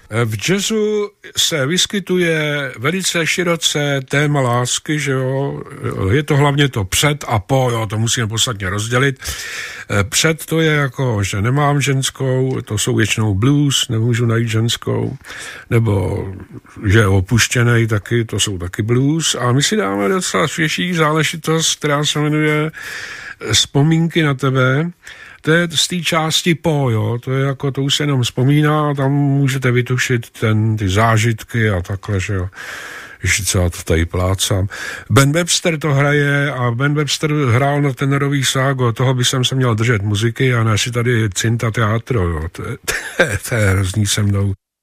V jazzu se vyskytuje velice široce téma lásky, že jo, je to hlavně to před a po, jo, to musíme podstatně rozdělit. Před to je jako, že nemám ženskou, to jsou většinou blues, nemůžu najít ženskou, nebo že je opuštěnej taky, to jsou taky blues. A my si dáme docela svěžší záležitost, která se jmenuje Vzpomínky na tebe. To je z té části po, jo, to je jako, to už se jenom vzpomíná a tam můžete vytušit ty zážitky a takhle, že jo. Ještě co já to tady plácám. Ben Webster to hraje a Ben Webster hrál na tenorový ságo, toho by jsem se měl držet muziky a ne si tady cinta teatro, jo, to je hrozný se mnou.